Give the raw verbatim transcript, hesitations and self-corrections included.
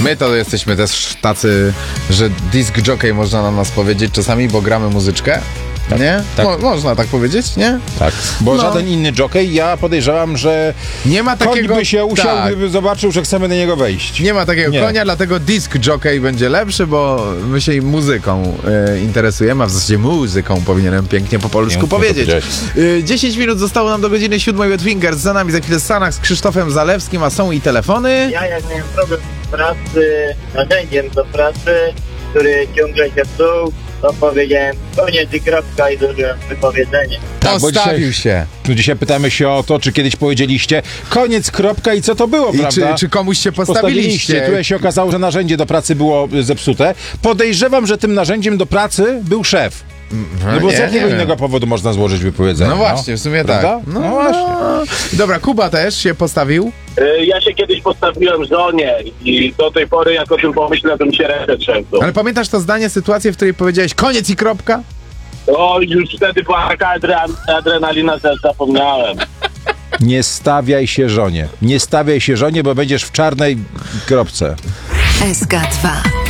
My to jesteśmy też tacy, że disc jockey można na nas powiedzieć czasami, bo gramy muzyczkę. Tak, Nie? tak. Mo- można tak powiedzieć, nie? Tak, bo No. żaden inny jockey, ja podejrzewam, że Nie ma takiego... koń by się usiadł, tak. gdyby zobaczył, że chcemy na niego wejść. Nie ma takiego Nie. konia, dlatego disc jockey będzie lepszy, bo my się muzyką e, interesujemy, a w zasadzie muzyką powinienem pięknie po polsku Pięknie powiedzieć. powiedziałeś. E, dziesięć minut zostało nam do godziny siódmej. Wet Fingers za nami, za chwilę Sanach z Krzysztofem Zalewskim, a są i telefony. Ja jak miałem problem z pracy, narzędziem do pracy, który ciągle się psuł, to powiedziałem koniec i kropka i zrobiłem wypowiedzenie. Tak, bo Postawił dzisiaj- się. Tu dzisiaj pytamy się o to, czy kiedyś powiedzieliście koniec, kropka i co to było, I czy, prawda? czy komuś się postawiliście? Tutaj się okazało, że narzędzie do pracy było y, zepsute. Podejrzewam, że tym narzędziem do pracy był szef. No bo nie, z jakiego nie innego wiem. powodu można złożyć wypowiedzenie? No właśnie, w sumie Prawda? tak. No właśnie. Dobra, Kuba też się postawił. Y, Ja się kiedyś postawiłem żonie i do tej pory jak o tym pomyślę, to mi się ręce trzęsą. Ale pamiętasz to zdanie, sytuację, w której powiedziałeś koniec i kropka? O, już wtedy była taka adre- adrenalina, że zapomniałem. Nie stawiaj się żonie. Nie stawiaj się żonie, bo będziesz w czarnej kropce. S K dwa.